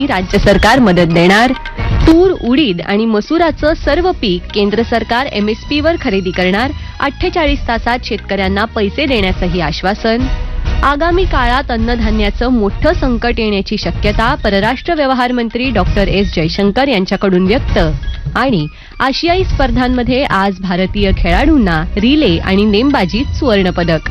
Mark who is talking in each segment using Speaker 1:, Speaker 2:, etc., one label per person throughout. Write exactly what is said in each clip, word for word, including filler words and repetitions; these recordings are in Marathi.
Speaker 1: राज्य सरकार मदत देणार. तूर, उडीद आणि मसुराचं सर्व पीक केंद्र सरकार एमएसपीवर खरेदी करणार. अठ्ठेचाळीस तासात शेतकऱ्यांना पैसे देण्याचंही आश्वासन. आगामी काळात अन्नधान्याचं मोठं संकट येण्याची शक्यता परराष्ट्र व्यवहार मंत्री डॉक्टर एस जयशंकर यांच्याकडून व्यक्त. आणि आशियाई स्पर्धांमध्ये आज भारतीय खेळाडूंना रिले आणि नेमबाजीत सुवर्णपदक.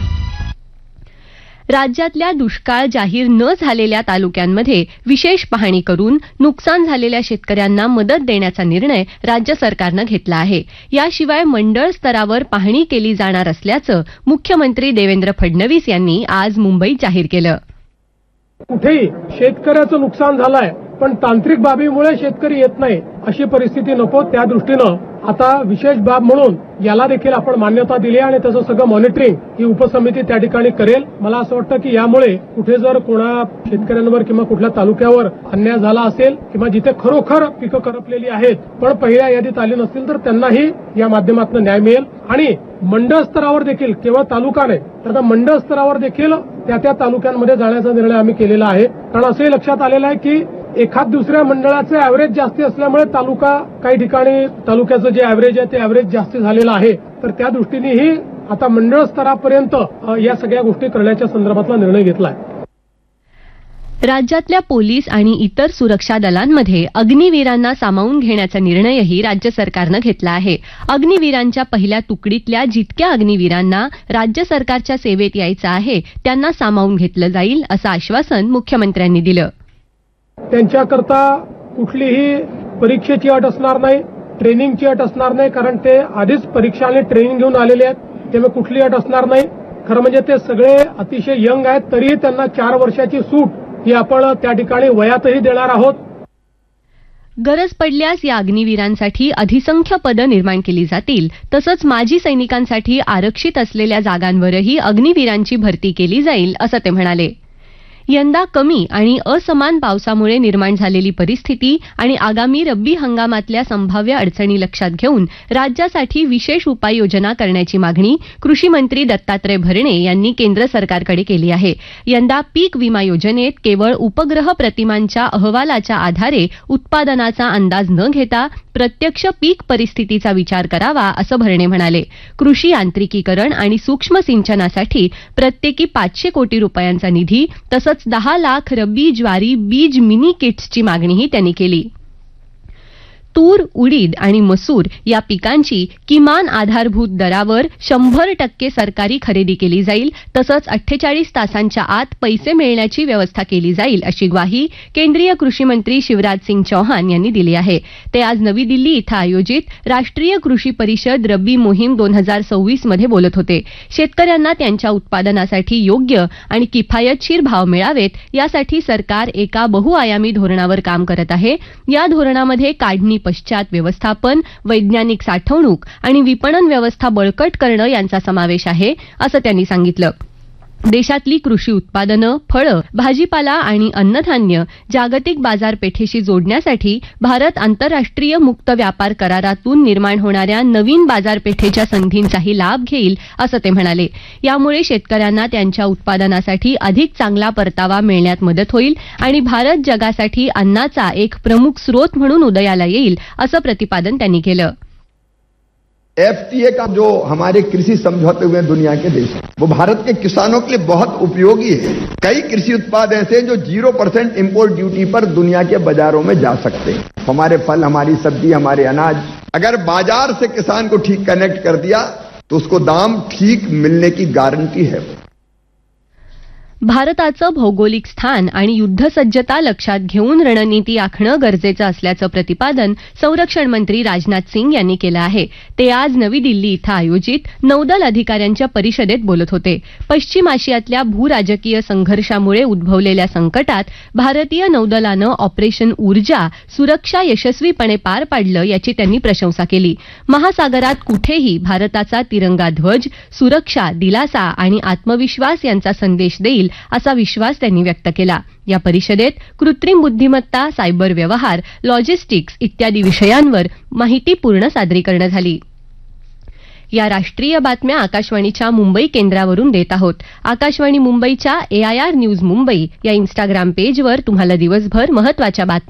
Speaker 1: राज्यातल्या दुष्काळ जाहीर न झालेल्या तालुक्यांमध्ये विशेष पाहणी करून नुकसान झालेल्या शेतकऱ्यांना मदत देण्याचा निर्णय राज्य सरकारनं घेतला आहे. याशिवाय मंडळ स्तरावर पाहणी केली जाणार असल्याचं मुख्यमंत्री देवेंद्र फडणवीस यांनी आज मुंबईत जाहीर केलं.
Speaker 2: कुठेही शेतकऱ्याचं नुकसान झालंय पण तांत्रिक बाबीमुळे शेतकरी येत नाही अशी परिस्थिती नको. त्या दृष्टीनं आता विशेष बाब म्हणून याला देखील आपण मान्यता दिली आणि त्याचं सगळं मॉनिटरिंग ही उपसमिती त्या ठिकाणी करेल. मला असं वाटतं की यामुळे कुठे जर कोणा शेतकऱ्यांवर किंवा कुठल्या तालुक्यावर अन्याय झाला असेल किंवा जिथे खरोखर पिकं करपलेली आहेत पण पहिल्या यादीत आली नसतील तर त्यांनाही या माध्यमातून न्याय मिळेल. आणि मंडळ स्तरावर देखील केवळ तालुका नाही तर मंडळ स्तरावर देखील त्या त्या तालुक्यांमध्ये जाण्याचा निर्णय आम्ही केलेला आहे. कारण असंही लक्षात आलेलं आहे की एखाद दुसऱ्या मंडळाचे ॲव्हरेज जास्ती असल्यामुळे तालुका काही ठिकाणी तालुक्याचं जे ॲव्हरेज आहे ते ॲव्हरेज जास्ती झालेलं आहे. तर त्या दृष्टीनेही आता मंडळ स्तरापर्यंत या सगळ्या गोष्टी करण्याच्या संदर्भातला निर्णय घेतला आहे.
Speaker 1: राज्यातल्या पोलीस आणि इतर सुरक्षा दलांमध्ये अग्निवीरांना सामावून घेण्याचा निर्णयही राज्य सरकारनं घेतला आहे. अग्निवीरांच्या पहिल्या तुकडीतल्या जितक्या अग्निवीरांना राज्य सरकारच्या सेवेत यायचं आहे त्यांना सामावून घेतलं जाईल असं आश्वासन मुख्यमंत्र्यांनी दिलं.
Speaker 2: त्यांच्याकरता कुठलीही परीक्षेची अट असणार नाही, ट्रेनिंगची अट असणार नाही, कारण ते आधीच परीक्षा आणि ट्रेनिंग घेऊन आलेले आहेत. त्यामुळे कुठली अट असणार नाही. खरं म्हणजे ते सगळे अतिशय यंग आहेत, तरीही त्यांना चार वर्षाची सूट ही आपण त्या ठिकाणी वयातही देणार आहोत.
Speaker 1: गरज पडल्यास या अग्निवीरांसाठी अधिसंख्य पदं निर्माण केली जातील. तसंच माजी सैनिकांसाठी आरक्षित असलेल्या जागांवरही अग्निवीरांची भरती केली जाईल असं ते म्हणाले. यंदा कमी आणि असमान पावसामुळे निर्माण झालेली परिस्थिती आणि आगामी रब्बी हंगामातल्या संभाव्य अडचणी लक्षात घेऊन राज्यासाठी विशेष उपाययोजना करण्याची मागणी कृषी मंत्री दत्तात्रय भरणे यांनी केंद्र सरकारकडे केली आहे. यंदा पीक विमा योजनेत केवळ उपग्रह प्रतिमांच्या अहवालाच्या आधारे उत्पादनाचा अंदाज न घेता प्रत्यक्ष पीक परिस्थितीचा विचार करावा असं भरणे म्हणाले. कृषी यांत्रिकीकरण आणि सूक्ष्म सिंचनासाठी प्रत्येकी पाचशे कोटी रुपयांचा निधी तसंच दहा लाख रब्बी ज्वारी बीज मिनी किट्सची मागणीही त्यांनी केली. तूर, उडीद आणि मसूर या पिकांची किमान आधारभूत दरावर शंभर टक्के सरकारी खरेदी केली जाईल. तसंच अठ्ठेचाळीस तासांच्या आत पैसे मिळण्याची व्यवस्था केली जाईल अशी ग्वाही केंद्रीय कृषी मंत्री शिवराज सिंग चौहान यांनी दिली आहे. ते आज नवी दिल्ली इथं आयोजित राष्ट्रीय कृषी परिषद रब्बी मोहीम दोन हजार सव्वीस मध्ये बोलत होते. शेतकऱ्यांना त्यांच्या उत्पादनासाठी योग्य आणि किफायतशीर भाव मिळावेत यासाठी सरकार एका बहुआयामी धोरणावर काम करत आहे. या धोरणामध्ये काढणी पश्चात व्यवस्थापन, वैज्ञानिक साठवणूक आणि विपणन व्यवस्था बळकट करणं यांचा समावेश आहे असं त्यांनी सांगितलं. देशातली कृषी उत्पादनं, फळं, भाजीपाला आणि अन्नधान्य जागतिक बाजारपेठेशी जोडण्यासाठी भारत आंतरराष्ट्रीय मुक्त व्यापार करारातून निर्माण होणाऱ्या नवीन बाजारपेठेच्या संधींचाही लाभ घेईल असं ते म्हणाले. यामुळे शेतकऱ्यांना त्यांच्या उत्पादनासाठी अधिक चांगला परतावा मिळण्यात मदत होईल आणि भारत जगासाठी अन्नाचा एक प्रमुख स्रोत म्हणून उदयाला येईल असं प्रतिपादन त्यांनी केलं.
Speaker 3: एफटीए का जो हमारे कृषि समझौते हुए दुनिया के देश वो भारत के किसानों के लिए बहुत उपयोगी है. कई कृषि उत्पाद ऐसे हैं जो जीरो परसेंट इम्पोर्ट ड्यूटी पर दुनिया के बाजारों में जा सकते हैं. हमारे फल, हमारी सब्जी, हमारे अनाज, अगर बाजार से किसान को ठीक कनेक्ट कर दिया तो उसको दाम ठीक मिलने की गारंटी है.
Speaker 1: भारताचं भौगोलिक स्थान आणि युद्धसज्जता लक्षात घेऊन रणनीती आखणं गरजेचं असल्याचं प्रतिपादन संरक्षण मंत्री राजनाथ सिंग यांनी केलं आहे. ते आज नवी दिल्ली इथं आयोजित नौदल अधिकाऱ्यांच्या परिषदेत बोलत होते. पश्चिम आशियातल्या भूराजकीय संघर्षामुळे उद्भवलेल्या संकटात भारतीय नौदलानं ऑपरेशन ऊर्जा सुरक्षा यशस्वीपणे पार पाडलं याची त्यांनी प्रशंसा केली. महासागरात कुठेही भारताचा तिरंगा ध्वज सुरक्षा, दिलासा आणि आत्मविश्वास यांचा संदेश देईल असा विश्वास त्यांनी व्यक्त केला. या परिषदेत कृत्रिम बुद्धिमत्ता, सायबर व्यवहार, लॉजिस्टिक्स इत्यादी विषयांवर माहितीपूर्ण सादरीकरण झाली. या राष्ट्रीय बातम्या आकाशवाणीच्या मुंबई केंद्रावरून देत आहोत. आकाशवाणी मुंबईच्या एआयआर न्यूज मुंबई या इन्स्टाग्राम पेजवर तुम्हाला दिवसभर महत्त्वाच्या बातम्या